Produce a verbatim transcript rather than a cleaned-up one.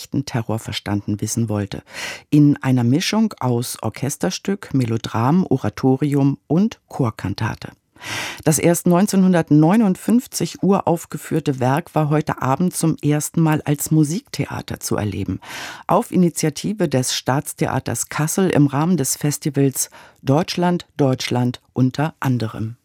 rechten Terror verstanden wissen wollte. In einer Mischung aus Orchesterstück, Melodram, Oratorium und Chorkantate. Das erst neunzehnhundertneunundfünfzig uraufgeführte Werk war heute Abend zum ersten Mal als Musiktheater zu erleben. Auf Initiative des Staatstheaters Kassel im Rahmen des Festivals Deutschland, Deutschland unter anderem.